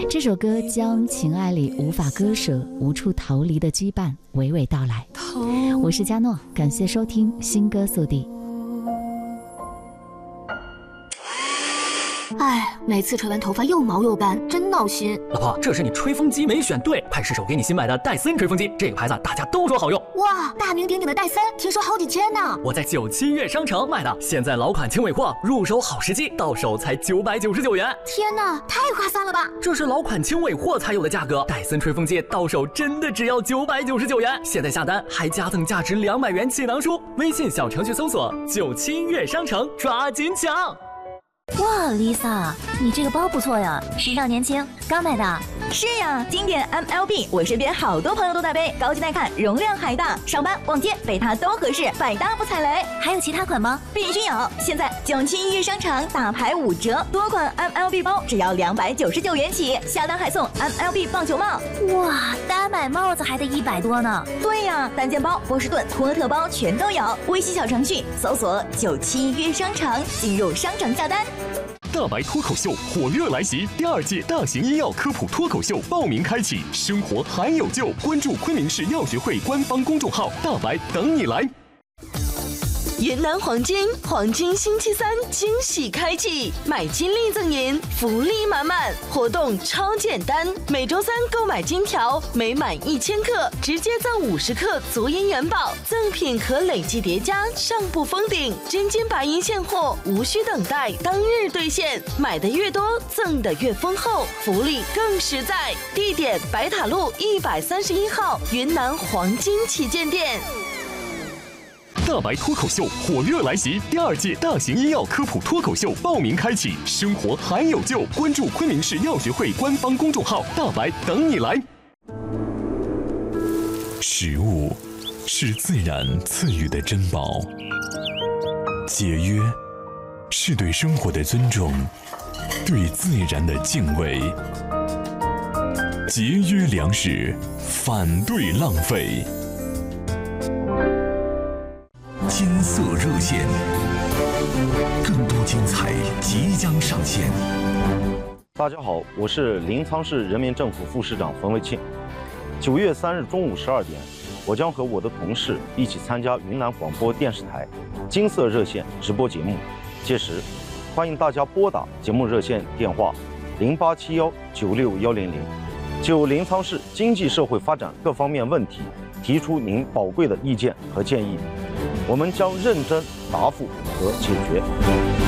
这首歌将情爱里无法割舍、无处逃离的羁绊娓娓道来。我是佳诺，感谢收听新歌速递。 哎，每次吹完头发又毛又干，真闹心。 老婆，这是你吹风机没选对，派失手给你新买的戴森吹风机，这个牌子大家都说好用。 哇，大名鼎鼎的戴森，听说好几千呢。 我在97月商城买的，现在老款轻尾货，入手好时机，到手才999元。 天哪，太划算了吧！ 这是老款轻尾货才有的价格，戴森吹风机到手真的只要999元。现在下单还加赠价值200元气囊书，微信小程序搜索97月商城，抓紧抢！ 哇 ，Lisa， 你这个包不错呀，时尚年轻，刚买的。 是呀，经典 MLB， 我身边好多朋友都在背，高级耐看，容量还大，上班逛街背它都合适，百搭不踩雷。 还有其他款吗？ 必须有！现在97月商场大牌5折，多款 MLB 包只要299元起，下单还送 MLB 棒球帽。 哇，单买帽子还得100多呢。 对呀，单肩包、波士顿、托特包全都有。微信小程序搜索97月商场，进入商城下单。 大白脱口秀火热来袭，第2届大型医药科普脱口秀报名开启，生活还有救，关注昆明市药学会官方公众号，大白等你来。 云南黄金星期3惊喜开启，买金粒赠银，福利满满，活动超简单，每周3购买金条，每满1000克直接赠50克足银元宝，赠品可累计叠加，上不封顶，真金白银现货，无需等待，当日兑现，买的越多赠的越丰厚，福利更实在。地点白塔路131号云南黄金旗舰店。 大白脱口秀火热来袭，第2届大型医药科普脱口秀报名开启，生活还有救，关注昆明市药学会官方公众号，大白等你来。 食物是自然赐予的珍宝，节约是对生活的尊重，对自然的敬畏。节约粮食，反对浪费。 金色热线，更多精彩即将上线。 大家好，我是临沧市人民政府副市长冯维庆。9月3日中午12点，我将和我的同事一起参加云南广播电视台金色热线直播节目，届时欢迎大家拨打节目热线电话0871961100，就临沧市经济社会发展各方面问题提出您宝贵的意见和建议，我们将认真答复和解决。